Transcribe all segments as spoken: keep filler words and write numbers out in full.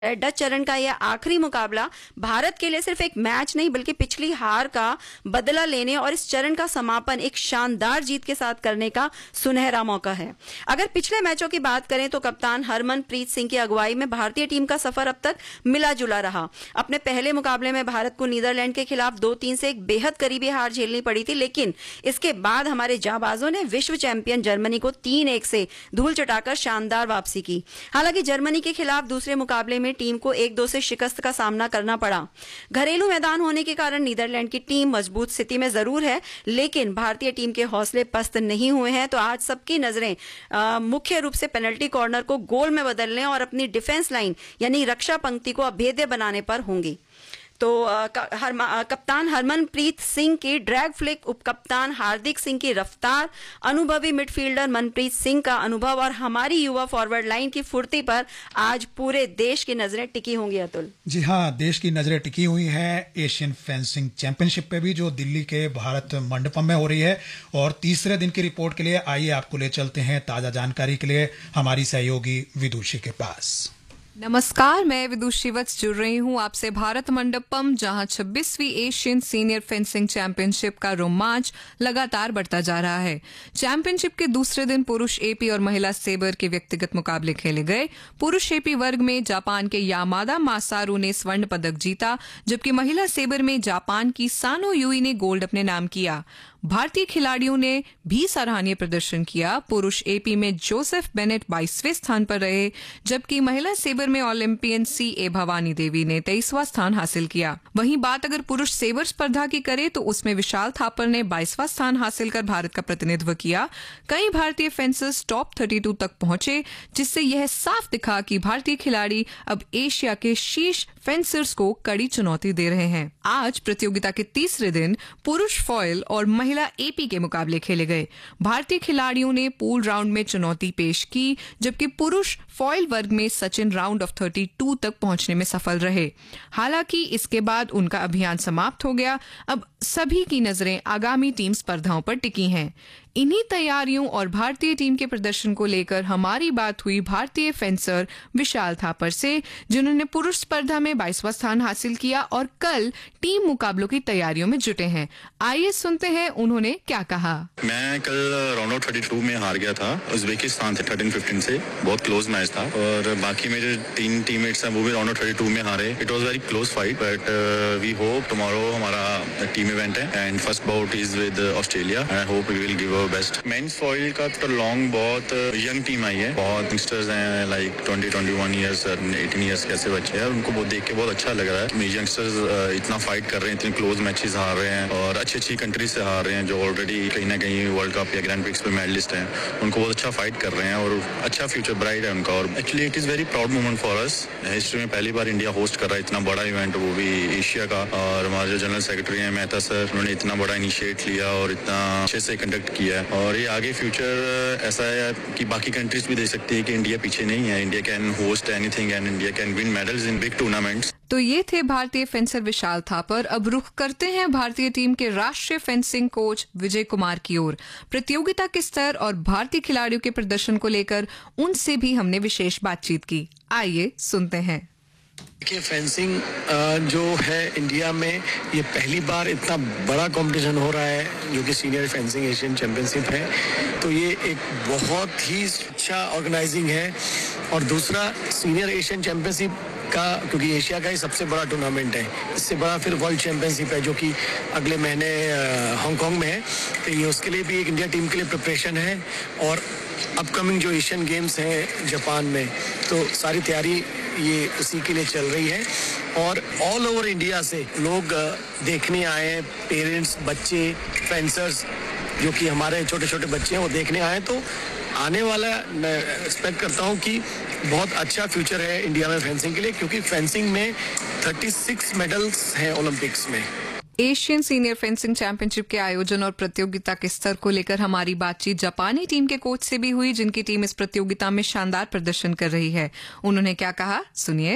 Dutch चरण का यह आखिरी मुकाबला भारत के लिए सिर्फ एक मैच नहीं बल्कि पिछली हार का बदला लेने और इस चरण का समापन एक शानदार जीत के साथ करने का सुनहरा मौका है। अगर पिछले मैचों की बात करें तो कप्तान हरमनप्रीत सिंह की अगुवाई में भारतीय टीम का सफर अब तक मिला जुला रहा। अपने पहले मुकाबले में भारत को नीदरलैंड के खिलाफ दो तीन से एक बेहद करीबी हार झेलनी पड़ी थी, लेकिन इसके बाद हमारे जांबाजों ने विश्व चैंपियन जर्मनी को तीन एक से धूल चटाकर शानदार वापसी की। हालांकि जर्मनी के खिलाफ दूसरे मुकाबले में टीम को एक दो से शिकस्त का सामना करना पड़ा। घरेलू मैदान होने के कारण नीदरलैंड की टीम मजबूत स्थिति में जरूर है, लेकिन भारतीय टीम के हौसले पस्त नहीं हुए हैं। तो आज सबकी नजरें आ, मुख्य रूप से पेनल्टी कॉर्नर को गोल में बदलने और अपनी डिफेंस लाइन यानी रक्षा पंक्ति को अभेद्य बनाने पर होंगी। तो हर, कप्तान हरमनप्रीत सिंह की ड्रैग फ्लिक, उपकप्तान हार्दिक सिंह की रफ्तार, अनुभवी मिडफील्डर मनप्रीत सिंह का अनुभव और हमारी युवा फॉरवर्ड लाइन की फुर्ती पर आज पूरे देश की नजरें टिकी होंगी। अतुल जी हाँ, देश की नजरें टिकी हुई हैं एशियन फेंसिंग चैंपियनशिप पे भी, जो दिल्ली के भारत मंडपम में हो रही है। और तीसरे दिन की रिपोर्ट के लिए आइए आपको ले चलते हैं ताजा जानकारी के लिए हमारी सहयोगी विदुषी के पास। नमस्कार, मैं विदुषी वत्स जुड़ रही हूँ आपसे भारत मंडपम, जहां छब्बीसवीं एशियन सीनियर फेंसिंग चैंपियनशिप का रोमांच लगातार बढ़ता जा रहा है। चैंपियनशिप के दूसरे दिन पुरुष एपी और महिला सेबर के व्यक्तिगत मुकाबले खेले गए। पुरुष एपी वर्ग में जापान के यामादा मासारू ने स्वर्ण पदक जीता, जबकि महिला सेबर में जापान की सानो युई ने गोल्ड अपने नाम किया। भारतीय खिलाड़ियों ने भी सराहनीय प्रदर्शन किया। पुरुष एपी में जोसेफ बेनेट बाईसवें स्थान पर रहे, जबकि महिला सेबर में ओलंपियन सी ए भवानी देवी ने तेईसवां स्थान हासिल किया। वहीं बात अगर पुरुष सेबर स्पर्धा की करें तो उसमें विशाल थापर ने बाईसवां स्थान हासिल कर भारत का प्रतिनिधित्व किया। कई भारतीय फेंसर्स टॉप बत्तीस तक पहुंचे, जिससे यह साफ दिखा कि भारतीय खिलाड़ी अब एशिया के शीर्ष फेंसर्स को कड़ी चुनौती दे रहे हैं। आज प्रतियोगिता के तीसरे दिन पुरुष फॉयल और महिला एपी के मुकाबले खेले गए। भारतीय खिलाड़ियों ने पूल राउंड में चुनौती पेश की, जबकि पुरुष फॉयल वर्ग में सचिन राउंड ऑफ बत्तीस तक पहुंचने में सफल रहे। हालांकि इसके बाद उनका अभियान समाप्त हो गया। अब सभी की नजरें आगामी टीम स्पर्धाओं पर टिकी हैं। इन्हीं तैयारियों और भारतीय टीम के प्रदर्शन को लेकर हमारी बात हुई भारतीय फेंसर विशाल थापर से, जिन्होंने पुरुष स्पर्धा में बाईसवां स्थान हासिल किया और कल टीम मुकाबलों की तैयारियों में जुटे हैं। आइए सुनते हैं उन्होंने क्या कहा। मैं कल राउंड ऑफ बत्तीस में हार गया था उज्बेकिस्तान से तेरह पंद्रह से। बहुत क्लोज मैच था और बाकी मेरे तीन टीममेट्स हैं वो भी राउंड ऑफ बत्तीस में हारे। It was very close fight, but we hope tomorrow हमारा टीम इवेंट है and first bought is with Australia. I hope we will give best. Mains foil का तो लॉन्ग बहुत यंग टीम आई है, बहुत यंगस्टर्स हैं, लाइक बीस इक्कीस इयर्स अठारह इयर्स कैसे बच्चे हैं। उनको बहुत देख के बहुत अच्छा लग रहा है। यंगस्टर्स इतना फाइट कर रहे हैं, इतने क्लोज मैचेस हार रहे हैं और अच्छी अच्छी कंट्री से हार रहे हैं, जो ऑलरेडी कहीं ना कहीं वर्ल्ड कप या ग्रैंड प्रिक्स पे मेडलिस्ट हैं। उनको बहुत अच्छा फाइट कर रहे हैं और अच्छा फ्यूचर ब्राइट है उनका। और actually it is very proud moment for us. History में पहली बार इंडिया होस्ट कर रहा है इतना बड़ा इवेंट, वो भी एशिया का। और हमारे जो जनरल सेक्रेटरी हैं मेहता सर, उन्होंने इतना बड़ा इनिशिएट लिया और इतना अच्छे से कंडक्ट किया है। और ये आगे फ्यूचर ऐसा है कि बाकी कंट्रीज भी देख सकती है कि इंडिया पीछे नहीं है। India can host anything and India can win medals in big tournaments. तो ये थे भारतीय फेंसर विशाल थापर। अब रुख करते हैं भारतीय टीम के राष्ट्रीय फेंसिंग कोच विजय कुमार की ओर। प्रतियोगिता के स्तर और भारतीय खिलाड़ियों के प्रदर्शन को लेकर उनसे भी हमने विशेष बातचीत की। आइए सुनते हैं। देखिए, फेंसिंग जो है इंडिया में ये पहली बार इतना बड़ा कंपटीशन हो रहा है जो कि सीनियर फेंसिंग एशियन चैंपियनशिप है। तो ये एक बहुत ही अच्छा ऑर्गेनाइजिंग है। और दूसरा, सीनियर एशियन चैंपियनशिप का, क्योंकि एशिया का ही सबसे बड़ा टूर्नामेंट है, इससे बड़ा फिर वर्ल्ड चैंपियनशिप है जो कि अगले महीने हांगकांग में है। तो ये उसके लिए भी एक इंडिया टीम के लिए प्रिपरेशन है। और अपकमिंग जो एशियन गेम्स हैं जापान में, तो सारी तैयारी ये उसी के लिए चल रही है। और ऑल ओवर इंडिया से लोग देखने आए हैं, पेरेंट्स, बच्चे, फेंसर्स जो कि हमारे छोटे छोटे बच्चे हैं वो देखने आए। तो आने वाला मैं एक्सपेक्ट करता हूँ कि बहुत अच्छा फ्यूचर है इंडिया में फेंसिंग के लिए, क्योंकि फेंसिंग में छत्तीस मेडल्स हैं ओलंपिक्स में। एशियन सीनियर फेंसिंग चैंपियनशिप के आयोजन और प्रतियोगिता के स्तर को लेकर हमारी बातचीत जापानी टीम के कोच से भी हुई, जिनकी टीम इस प्रतियोगिता में शानदार प्रदर्शन कर रही है। उन्होंने क्या कहा, सुनिए।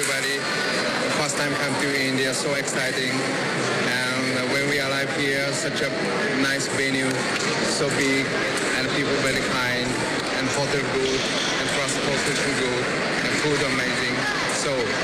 First time come to India, so exciting. And when we arrive here, such a nice venue, so big, and people very kind, and hotel good, and transportation good, and food amazing. So